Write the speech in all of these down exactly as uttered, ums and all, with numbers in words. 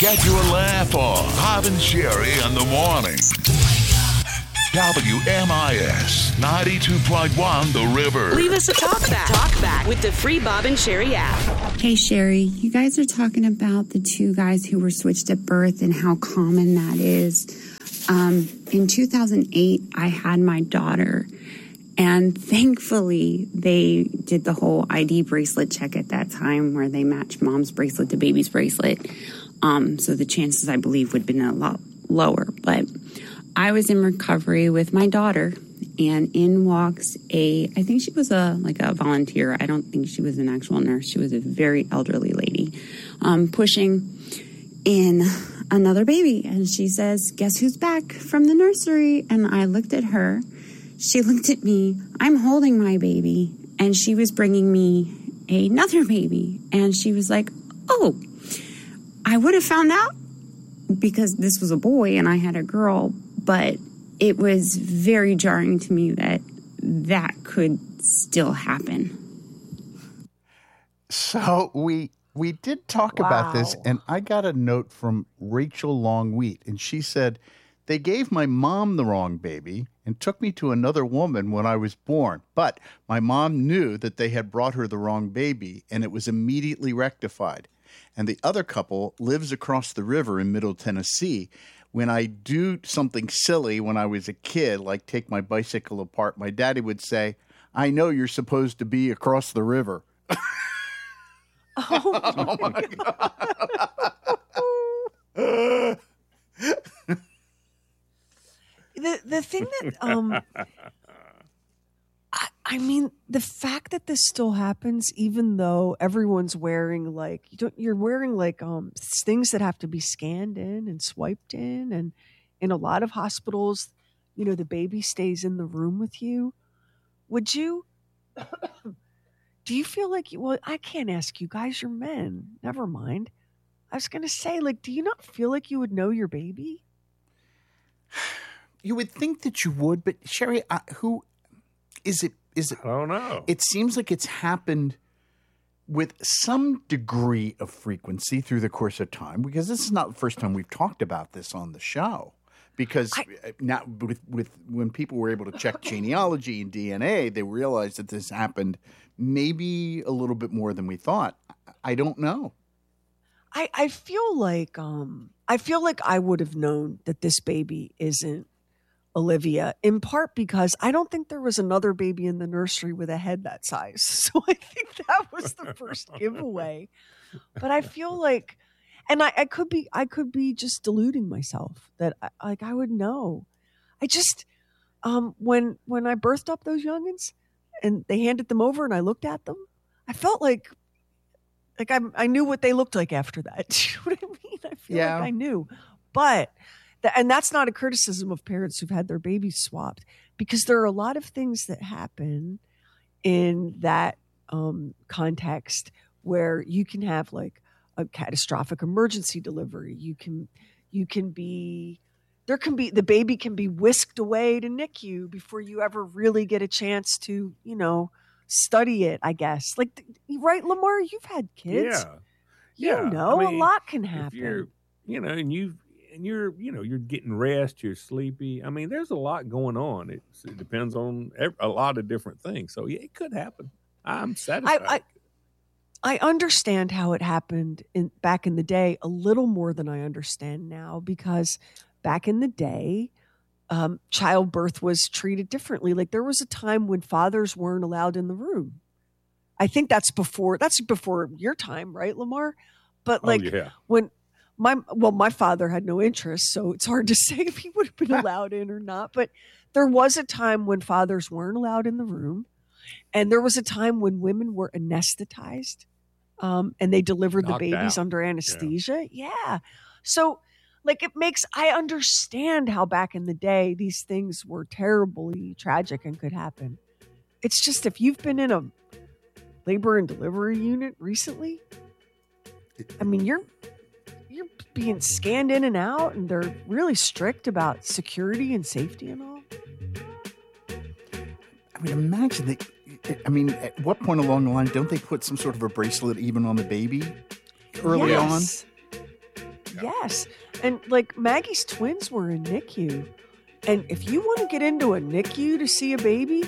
Get your laugh on. Bob and Sherry in the morning. W M I S ninety-two point one The River. Leave us a talk back. Talk back with the free Bob and Sherry app. Hey, Sherry, you guys are talking about the two guys who were switched at birth and how common that is. Um, in two thousand eight, I had my daughter, and thankfully they did the whole I D bracelet check at that time where they matched mom's bracelet to baby's bracelet. Um, so the chances, I believe, would have been a lot lower. But I was in recovery with my daughter, and in walks a, I think she was a like a volunteer. I don't think she was an actual nurse. She was a very elderly lady, um, pushing in another baby. And she says, "Guess who's back from the nursery?" And I looked at her. She looked at me. I'm holding my baby. And she was bringing me another baby. And she was like, "Oh, I would have found out because this was a boy and I had a girl." But it was very jarring to me that that could still happen. So we we did talk wow. about this, and I got a note from Rachel Longwheat, and she said, "They gave my mom the wrong baby and took me to another woman when I was born. But my mom knew that they had brought her the wrong baby, and it was immediately rectified. And the other couple lives across the river in Middle Tennessee. When I do something silly when I was a kid, like take my bicycle apart, my daddy would say, 'I know you're supposed to be across the river.'" Oh, oh my God. the the thing that um I, I mean, the fact that this still happens, even though everyone's wearing like you don't, you're wearing like um things that have to be scanned in and swiped in, and in a lot of hospitals, you know, the baby stays in the room with you. Would you? Do you feel like you? Well, I can't ask you guys. You're men. Never mind. I was gonna say, like, do you not feel like you would know your baby? You would think that you would, but Sherry, uh, who? Is it? Is it? I don't know. It seems like it's happened with some degree of frequency through the course of time, because this is not the first time we've talked about this on the show. Because I, now, with with when people were able to check genealogy and D N A, they realized that this happened maybe a little bit more than we thought. I don't know. I I feel like um I feel like I would have known that this baby isn't Olivia, in part because I don't think there was another baby in the nursery with a head that size. So I think that was the first giveaway. But I feel like, and I, I could be, I could be just deluding myself that I, like I would know. I just, um, when when I birthed up those youngins and they handed them over and I looked at them, I felt like, like I I knew what they looked like after that. Do you know what I mean? I feel Yeah. like I knew, but. And that's not a criticism of parents who've had their babies swapped, because there are a lot of things that happen in that um, context where you can have like a catastrophic emergency delivery. You can, you can be, there can be, the baby can be whisked away to N I C U before you ever really get a chance to, you know, study it, I guess. Like, right, Lamar, you've had kids. Yeah. You yeah. know, I mean, a lot can if happen. you're, you know, and you've, and you're, you know, you're getting rest, you're sleepy. I mean, there's a lot going on. It's, it depends on ev- a lot of different things. So yeah, it could happen. I'm satisfied. I, I, I understand how it happened in back in the day a little more than I understand now, because back in the day, um, childbirth was treated differently. Like there was a time when fathers weren't allowed in the room. I think that's before, that's before your time, right, Lamar? But like oh, yeah. when, My well, my father had no interest, so it's hard to say if he would have been allowed in or not. But there was a time when fathers weren't allowed in the room, and there was a time when women were anesthetized, um, and they delivered Knocked the babies out. under anesthesia. Yeah. yeah, so like it makes I understand how back in the day these things were terribly tragic and could happen. It's just if you've been in a labor and delivery unit recently, I mean you're. You're being scanned in and out, and they're really strict about security and safety and all. I mean, imagine that. I mean, at what point along the line don't they put some sort of a bracelet even on the baby early yes. on? Yes. And like Maggie's twins were in N I C U. And if you want to get into a N I C U to see a baby,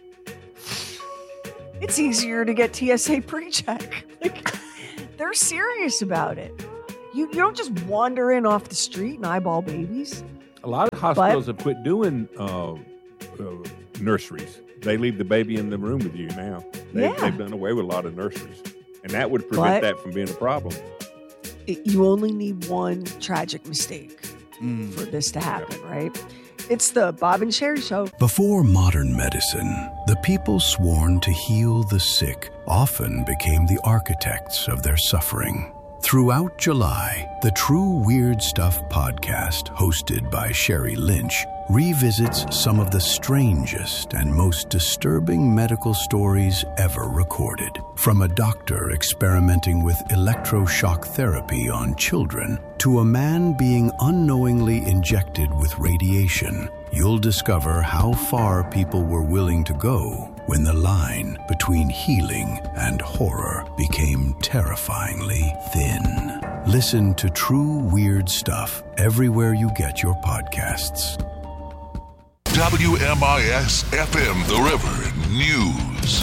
it's easier to get T S A pre-check. Like, they're serious about it. You, you don't just wander in off the street and eyeball babies. A lot of hospitals But- have quit doing uh, uh, nurseries. They leave the baby in the room with you now. They, Yeah. They've done away with a lot of nurseries. And that would prevent But- that from being a problem. It, you only need one tragic mistake Mm. for this to happen, right? It's the Bob and Sherry Show. Before modern medicine, the people sworn to heal the sick often became the architects of their suffering. Throughout July, the True Weird Stuff podcast, hosted by Sherry Lynch, revisits some of the strangest and most disturbing medical stories ever recorded. From a doctor experimenting with electroshock therapy on children to a man being unknowingly injected with radiation, you'll discover how far people were willing to go when the line between healing and horror became terrifyingly thin. Listen to True Weird Stuff everywhere you get your podcasts. W M I S F M The River News.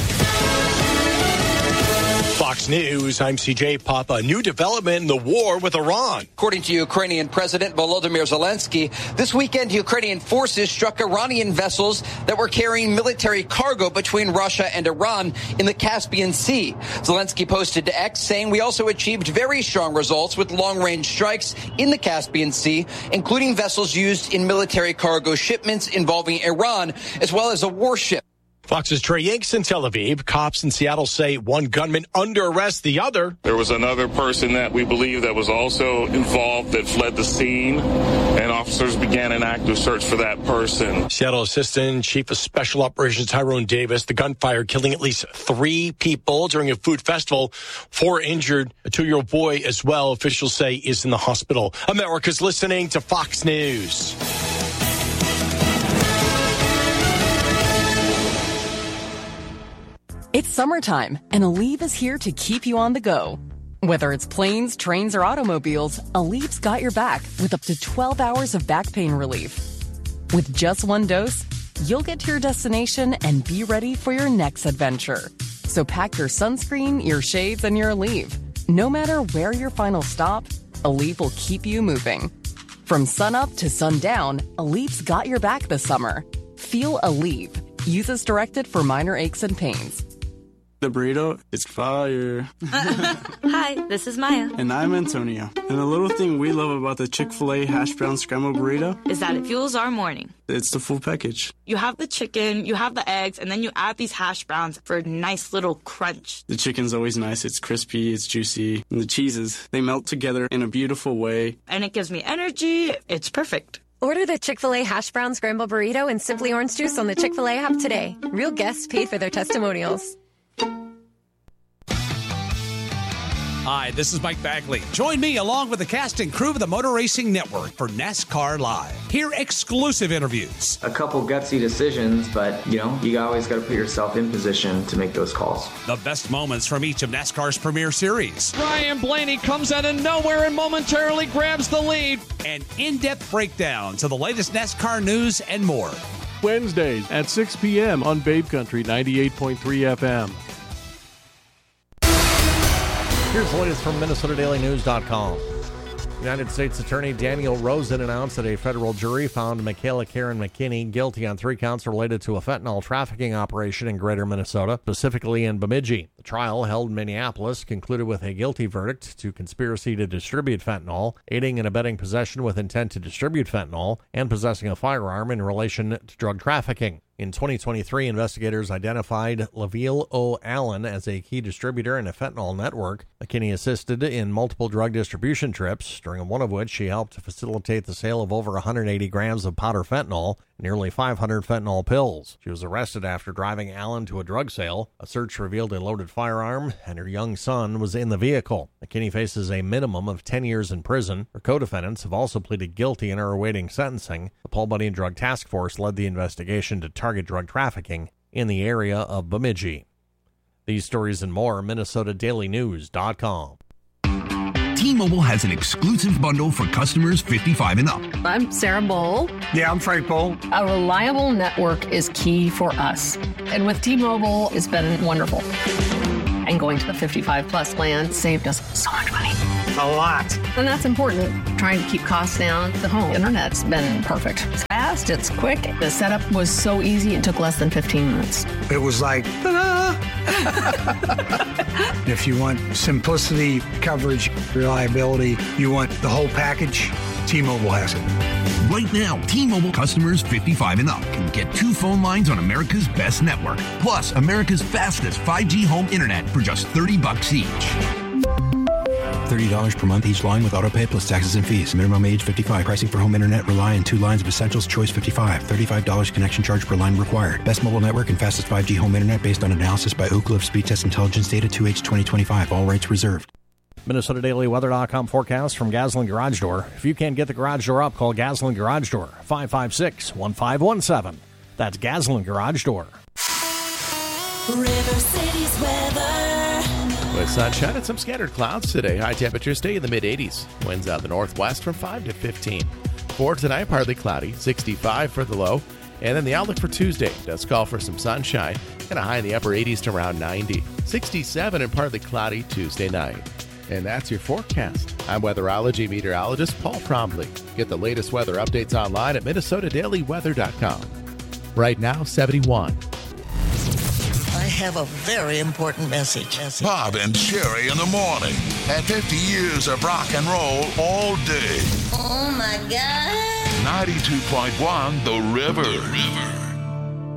Fox News, I'm C J Papa. New development in the war with Iran. According to Ukrainian President Volodymyr Zelensky, this weekend Ukrainian forces struck Iranian vessels that were carrying military cargo between Russia and Iran in the Caspian Sea. Zelensky posted to X saying, "We also achieved very strong results with long-range strikes in the Caspian Sea, including vessels used in military cargo shipments involving Iran, as well as a warship." Fox's Trey Yanks in Tel Aviv. Cops in Seattle say one gunman under arrest, the other. There was another person that we believe that was also involved that fled the scene, and officers began an active search for that person. Seattle Assistant Chief of Special Operations Tyrone Davis, the gunfire killing at least three people during a food festival. Four injured, a two-year-old boy as well, officials say is in the hospital. America's listening to Fox News. It's summertime, and Aleve is here to keep you on the go. Whether it's planes, trains, or automobiles, Aleve's got your back with up to twelve hours of back pain relief. With just one dose, you'll get to your destination and be ready for your next adventure. So pack your sunscreen, your shades, and your Aleve. No matter where your final stop, Aleve will keep you moving. From sunup to sundown, Aleve's got your back this summer. Feel Aleve. Use as directed for minor aches and pains. The burrito is fire. Hi, this is Maya. And I'm Antonio. And the little thing we love about the Chick-fil-A hash brown scrambled burrito is that it fuels our morning. It's the full package. You have the chicken, you have the eggs, and then you add these hash browns for a nice little crunch. The chicken's always nice. It's crispy, it's juicy. And the cheeses, they melt together in a beautiful way. And it gives me energy. It's perfect. Order the Chick-fil-A hash brown scrambled burrito and Simply Orange Juice on the Chick-fil-A app today. Real guests paid for their testimonials. Hi, this is Mike Bagley. Join me along with the cast and crew of the Motor Racing Network for NASCAR Live. Hear exclusive interviews. A couple gutsy decisions, but, you know, you always got to put yourself in position to make those calls. The best moments from each of NASCAR's premier series. Ryan Blaney comes out of nowhere and momentarily grabs the lead. An in-depth breakdown to the latest NASCAR news and more. Wednesdays at six p.m. on Babe Country ninety-eight point three F M. Here's the latest from Minnesota Daily News dot com. United States Attorney Daniel Rosen announced that a federal jury found Michaela Karen McKinney guilty on three counts related to a fentanyl trafficking operation in greater Minnesota, specifically in Bemidji. The trial, held in Minneapolis, concluded with a guilty verdict to conspiracy to distribute fentanyl, aiding and abetting possession with intent to distribute fentanyl, and possessing a firearm in relation to drug trafficking. In twenty twenty-three, investigators identified Laville O. Allen as a key distributor in a fentanyl network. McKinney assisted in multiple drug distribution trips, during one of which she helped to facilitate the sale of over one hundred eighty grams of powder fentanyl, nearly five hundred fentanyl pills. She was arrested after driving Allen to a drug sale. A search revealed a loaded firearm, and her young son was in the vehicle. McKinney faces a minimum of ten years in prison. Her co-defendants have also pleaded guilty and are awaiting sentencing. The Paul Bunyan Drug Task Force led the investigation to target drug trafficking in the area of Bemidji. These stories and more, Minnesota Daily News dot com. T-Mobile has an exclusive bundle for customers fifty-five and up. I'm Sarah Bowl. Yeah, I'm Frank Bowl. A reliable network is key for us. And with T-Mobile, it's been wonderful. And going to the fifty-five plus plan saved us so much money. A lot. And that's important. Trying to keep costs down. The home internet's been perfect. It's fast, it's quick. The setup was so easy, it took less than fifteen minutes. It was like, ta-da! If you want simplicity, coverage, reliability, you want the whole package, T-Mobile has it. Right now, T-Mobile customers fifty-five and up can get two phone lines on America's best network, plus America's fastest five G home internet for just thirty bucks each. thirty dollars per month each line with autopay plus taxes and fees. Minimum age fifty-five. Pricing for home internet rely on two lines of Essentials Choice fifty-five. thirty-five dollars connection charge per line required. Best mobile network and fastest five G home internet based on analysis by Ookla of Speed Test Intelligence data two H twenty twenty-five. All rights reserved. Minnesota Daily Weather dot com forecast from Gasoline Garage Door. If you can't get the garage door up, call Gasoline Garage Door, five five six, one five one seven. That's Gasoline Garage Door. River City's weather. With sunshine and some scattered clouds today. High temperatures stay in the mid-eighties. Winds out the northwest from five to fifteen. For tonight, partly cloudy, sixty-five for the low. And then the outlook for Tuesday does call for some sunshine and a high in the upper eighties to around ninety. sixty-seven and partly cloudy Tuesday night. And that's your forecast. I'm weatherology meteorologist Paul Trombley. Get the latest weather updates online at Minnesota Daily Weather dot com. Right now, seventy-one. I have a very important message. Bob and Sherry in the morning. And fifty years of rock and roll all day. Oh, my God. ninety-two point one The River. The River.